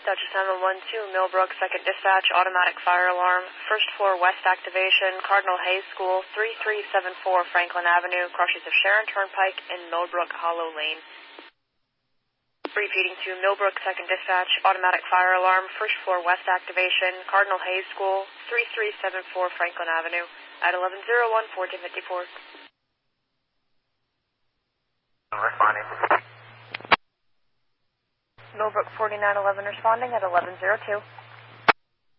Dutchess 912, Millbrook, 2nd Dispatch, automatic fire alarm, first floor west activation, Cardinal Hayes School, 3374 Franklin Avenue, crushes of Sharon Turnpike and Millbrook Hollow Lane. Repeating to Millbrook, 2nd Dispatch, automatic fire alarm, first floor west activation, Cardinal Hayes School, 3374 Franklin Avenue, at 1101 1454. Responding. Millbrook 4911 responding at 1102.